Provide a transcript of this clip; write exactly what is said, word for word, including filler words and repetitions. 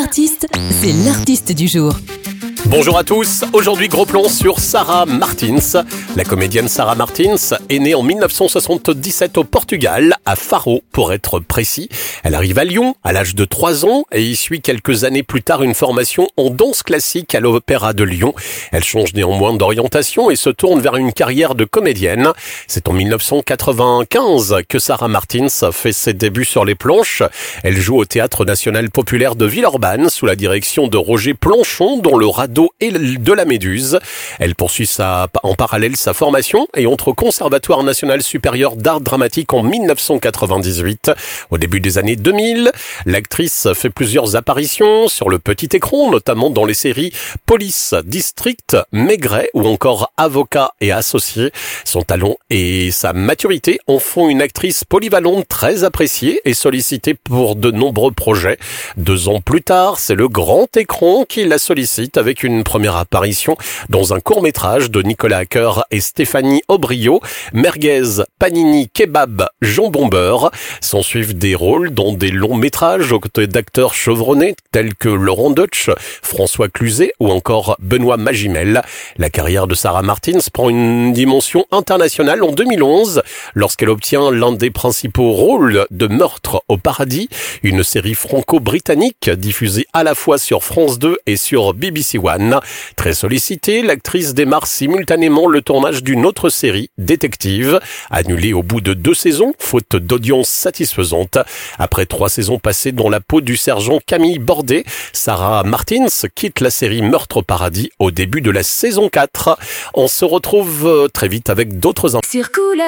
artiste, c'est l'artiste du jour. Bonjour à tous, aujourd'hui gros plan sur Sarah Martins. La comédienne Sarah Martins est née en dix-neuf cent soixante-dix-sept au Portugal, à Faro pour être précis. Elle arrive à Lyon à l'âge de trois ans et y suit quelques années plus tard une formation en danse classique à l'Opéra de Lyon. Elle change néanmoins d'orientation et se tourne vers une carrière de comédienne. C'est en dix-neuf cent quatre-vingt-quinze que Sarah Martins fait ses débuts sur les planches. Elle joue au Théâtre National Populaire de Villeurbanne sous la direction de Roger Planchon, dont le radeau et de la Méduse. Elle poursuit sa, en parallèle sa formation et entre au Conservatoire National Supérieur d'Art Dramatique en dix-neuf cent quatre-vingt-dix-huit. Au début des années deux mille, l'actrice fait plusieurs apparitions sur le petit écran, notamment dans les séries Police, District, Maigret ou encore Avocat et Associé. Son talent et sa maturité en font une actrice polyvalente très appréciée et sollicitée pour de nombreux projets. Deux ans plus tard, c'est le grand écran qui la sollicite avec une première apparition dans un court-métrage de Nicolas Hacker et Stéphanie Aubrio, Merguez, Panini, Kebab, Jambon Beurre. S'en suivent des rôles dans des longs métrages aux côtés d'acteurs chevronnés tels que Laurent Deutsch, François Cluzet ou encore Benoît Magimel. La carrière de Sarah Martins prend une dimension internationale en deux mille onze lorsqu'elle obtient l'un des principaux rôles de Meurtre au paradis, une série franco-britannique diffusée à la fois sur France deux et sur B B C One. Très sollicitée, l'actrice démarre simultanément le tournage d'une autre série, Détective, annulée au bout de deux saisons, faute d'audience satisfaisante. Après trois saisons passées dans la peau du sergent Camille Bordet, Sarah Martins quitte la série Meurtre au paradis au début de la saison quatre. On se retrouve très vite avec d'autres infos. Sur Couleur.